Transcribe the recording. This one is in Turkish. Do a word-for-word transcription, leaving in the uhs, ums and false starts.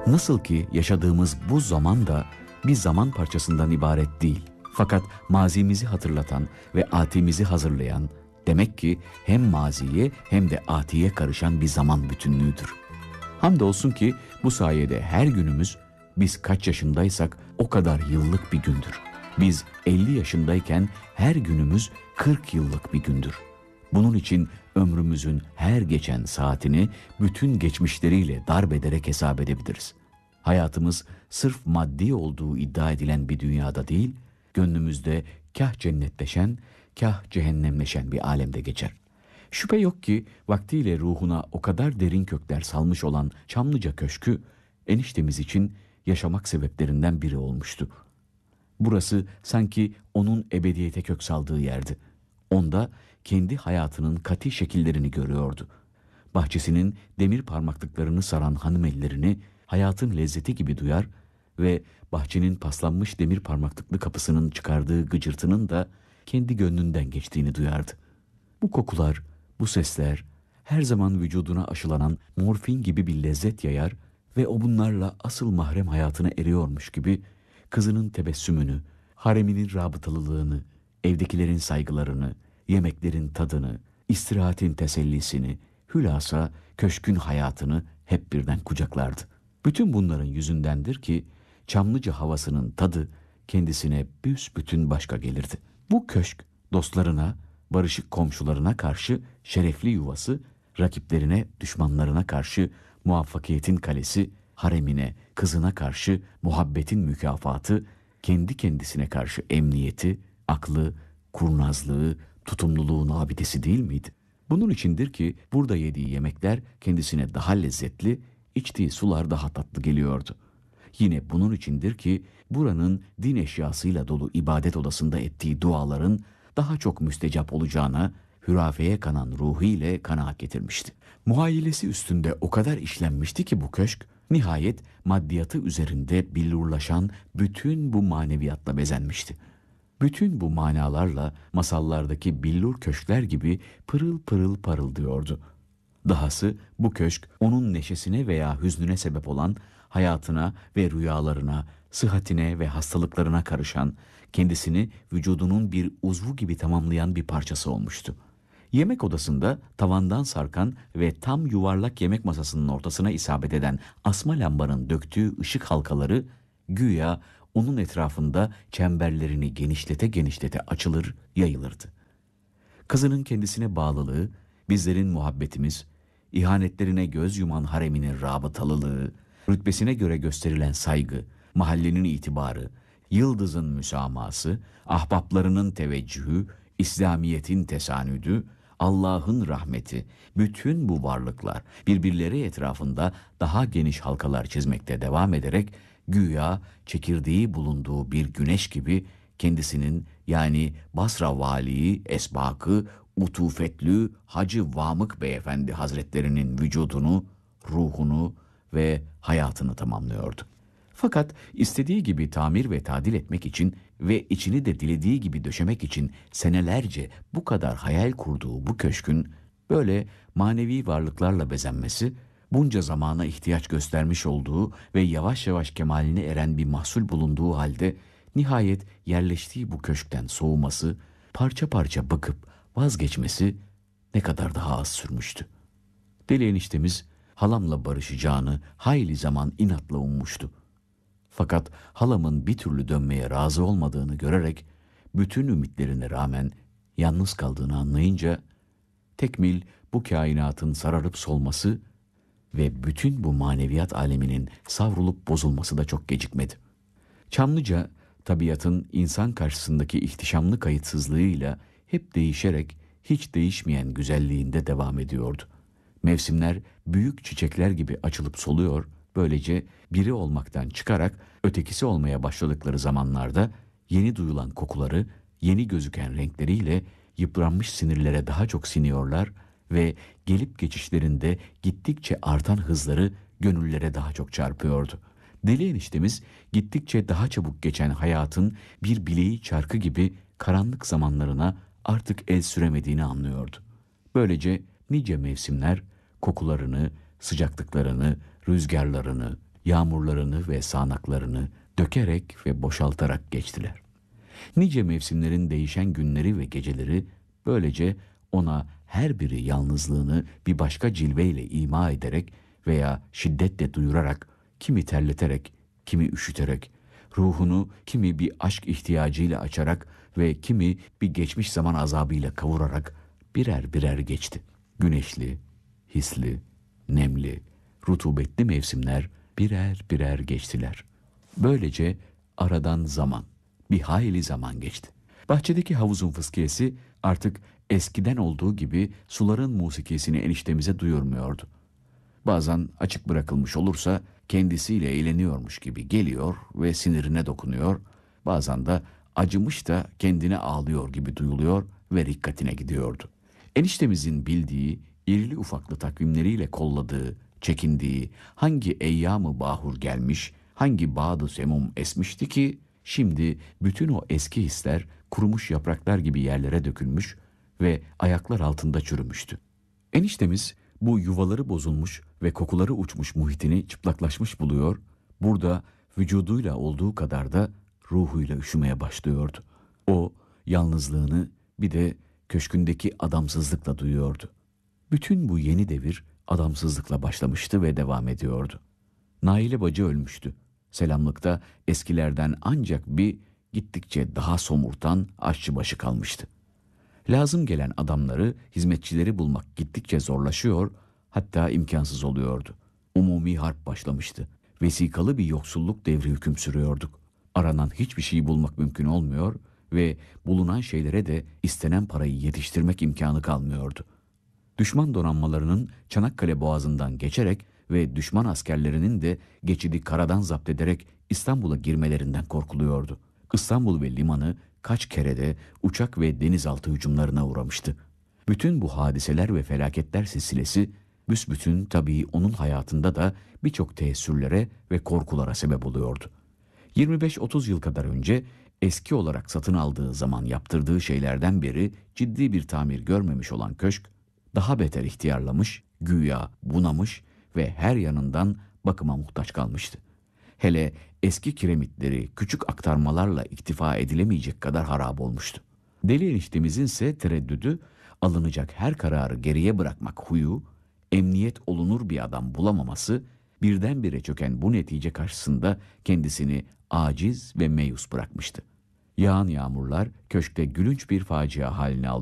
Nasıl ki yaşadığımız bu zaman da bir zaman parçasından ibaret değil. Fakat mazimizi hatırlatan ve atimizi hazırlayan, demek ki hem maziye hem de atiye karışan bir zaman bütünlüğüdür. Hamdolsun ki bu sayede her günümüz, biz kaç yaşındaysak o kadar yıllık bir gündür. Biz elli yaşındayken her günümüz kırk yıllık bir gündür. Bunun için ömrümüzün her geçen saatini bütün geçmişleriyle darbederek hesap edebiliriz. Hayatımız sırf maddi olduğu iddia edilen bir dünyada değil, gönlümüzde kah cennetleşen, kah cehennemleşen bir alemde geçer. Şüphe yok ki vaktiyle ruhuna o kadar derin kökler salmış olan Çamlıca Köşkü, eniştemiz için yaşamak sebeplerinden biri olmuştu. Burası sanki onun ebediyete kök saldığı yerdi. Onda kendi hayatının kati şekillerini görüyordu. Bahçesinin demir parmaklıklarını saran hanım ellerini hayatın lezzeti gibi duyar ve bahçenin paslanmış demir parmaklıklı kapısının çıkardığı gıcırtının da kendi gönlünden geçtiğini duyardı. Bu kokular, bu sesler her zaman vücuduna aşılanan morfin gibi bir lezzet yayar ve o bunlarla asıl mahrem hayatına eriyormuş gibi kızının tebessümünü, hareminin rabıtalılığını, evdekilerin saygılarını, yemeklerin tadını, istirahatin tesellisini, hülasa köşkün hayatını hep birden kucaklardı. Bütün bunların yüzündendir ki Çamlıca havasının tadı kendisine büsbütün başka gelirdi. Bu köşk dostlarına, barışık komşularına karşı şerefli yuvası, rakiplerine, düşmanlarına karşı muvaffakiyetin kalesi, haremine, kızına karşı muhabbetin mükafatı, kendi kendisine karşı emniyeti, aklı, kurnazlığı, tutumluluğun abidesi değil miydi? Bunun içindir ki burada yediği yemekler kendisine daha lezzetli, içtiği sular daha tatlı geliyordu. Yine bunun içindir ki buranın din eşyasıyla dolu ibadet odasında ettiği duaların daha çok müstecap olacağına hürafeye kanan ruhiyle kanaat getirmişti. Muhayyilesi üstünde o kadar işlenmişti ki bu köşk, nihayet maddiyatı üzerinde billurlaşan bütün bu maneviyatla bezenmişti. Bütün bu manalarla masallardaki billur köşkler gibi pırıl pırıl parıldıyordu. Dahası bu köşk onun neşesine veya hüznüne sebep olan, hayatına ve rüyalarına, sıhhatine ve hastalıklarına karışan, kendisini vücudunun bir uzvu gibi tamamlayan bir parçası olmuştu. Yemek odasında tavandan sarkan ve tam yuvarlak yemek masasının ortasına isabet eden asma lambanın döktüğü ışık halkaları güya onun etrafında çemberlerini genişlete genişlete açılır, yayılırdı. Kızının kendisine bağlılığı, bizlerin muhabbetimiz, ihanetlerine göz yuman hareminin rabıtalılığı, rütbesine göre gösterilen saygı, mahallenin itibarı, yıldızın müsamahası, ahbaplarının teveccühü, İslamiyet'in tesanüdü, Allah'ın rahmeti, bütün bu varlıklar birbirleri etrafında daha geniş halkalar çizmekte devam ederek güya çekirdeği bulunduğu bir güneş gibi kendisinin, yani Basra Valii Esbakı Utufetlü Hacı Vamık Beyefendi Hazretlerinin vücudunu, ruhunu ve hayatını tamamlıyordu. Fakat istediği gibi tamir ve tadil etmek için ve içini de dilediği gibi döşemek için senelerce bu kadar hayal kurduğu bu köşkün böyle manevi varlıklarla bezenmesi, bunca zamana ihtiyaç göstermiş olduğu ve yavaş yavaş kemaline eren bir mahsul bulunduğu halde nihayet yerleştiği bu köşkten soğuması, parça parça bakıp vazgeçmesi ne kadar daha az sürmüştü. Deli eniştemiz halamla barışacağını hayli zaman inatla ummuştu. Fakat halamın bir türlü dönmeye razı olmadığını görerek bütün ümitlerine rağmen yalnız kaldığını anlayınca tekmil bu kainatın sararıp solması ve bütün bu maneviyat aleminin savrulup bozulması da çok gecikmedi. Çamlıca tabiatın insan karşısındaki ihtişamlı kayıtsızlığıyla hep değişerek hiç değişmeyen güzelliğinde devam ediyordu. Mevsimler büyük çiçekler gibi açılıp soluyor, böylece biri olmaktan çıkarak ötekisi olmaya başladıkları zamanlarda yeni duyulan kokuları, yeni gözüken renkleriyle yıpranmış sinirlere daha çok siniyorlar ve gelip geçişlerinde gittikçe artan hızları gönüllere daha çok çarpıyordu. Deli eniştemiz gittikçe daha çabuk geçen hayatın bir bileği çarkı gibi karanlık zamanlarına artık el süremediğini anlıyordu. Böylece nice mevsimler kokularını, sıcaklıklarını, rüzgarlarını, Yağmurlarını ve sağanaklarını dökerek ve boşaltarak geçtiler. Nice mevsimlerin değişen günleri ve geceleri böylece ona her biri yalnızlığını bir başka cilveyle ima ederek veya şiddetle duyurarak, kimi terleterek, kimi üşüterek, ruhunu kimi bir aşk ihtiyacıyla açarak ve kimi bir geçmiş zaman azabıyla kavurarak birer birer geçti. Güneşli, hisli, nemli, rutubetli mevsimler birer birer geçtiler. Böylece aradan zaman, bir hayli zaman geçti. Bahçedeki havuzun fıskiyesi artık eskiden olduğu gibi suların musikisini eniştemize duyurmuyordu. Bazen açık bırakılmış olursa kendisiyle eğleniyormuş gibi geliyor ve sinirine dokunuyor, bazen de acımış da kendine ağlıyor gibi duyuluyor ve dikkatine gidiyordu. Eniştemizin bildiği, irili ufaklı takvimleriyle kolladığı, çekindiği hangi eyyam-ı bahur gelmiş, hangi bağdı semum esmişti ki, şimdi bütün o eski hisler kurumuş yapraklar gibi yerlere dökülmüş ve ayaklar altında çürümüştü. Eniştemiz bu yuvaları bozulmuş ve kokuları uçmuş muhitini çıplaklaşmış buluyor, burada vücuduyla olduğu kadar da ruhuyla üşümeye başlıyordu. O yalnızlığını bir de köşkündeki adamsızlıkla duyuyordu. Bütün bu yeni devir adamsızlıkla başlamıştı ve devam ediyordu. Naile bacı ölmüştü. Selamlıkta eskilerden ancak bir gittikçe daha somurtan aşçıbaşı kalmıştı. Lazım gelen adamları, hizmetçileri bulmak gittikçe zorlaşıyor, hatta imkansız oluyordu. Umumi harp başlamıştı. Vesikalı bir yoksulluk devri hüküm sürüyorduk. Aranan hiçbir şeyi bulmak mümkün olmuyor ve bulunan şeylere de istenen parayı yetiştirmek imkanı kalmıyordu. Düşman donanmalarının Çanakkale Boğazı'ndan geçerek ve düşman askerlerinin de geçidi karadan zapt ederek İstanbul'a girmelerinden korkuluyordu. İstanbul ve limanı kaç kere de uçak ve denizaltı hücumlarına uğramıştı. Bütün bu hadiseler ve felaketler silsilesi büsbütün tabii onun hayatında da birçok teessürlere ve korkulara sebep oluyordu. yirmi beş otuz yıl kadar önce eski olarak satın aldığı zaman yaptırdığı şeylerden beri ciddi bir tamir görmemiş olan köşk, daha beter ihtiyarlamış, güya bunamış ve her yanından bakıma muhtaç kalmıştı. Hele eski kiremitleri küçük aktarmalarla iktifa edilemeyecek kadar harap olmuştu. Deli eniştemizin ise tereddüdü, alınacak her kararı geriye bırakmak huyu, emniyet olunur bir adam bulamaması, birdenbire çöken bu netice karşısında kendisini aciz ve meyus bırakmıştı. Yağan yağmurlar köşkte gülünç bir facia haline almıştı.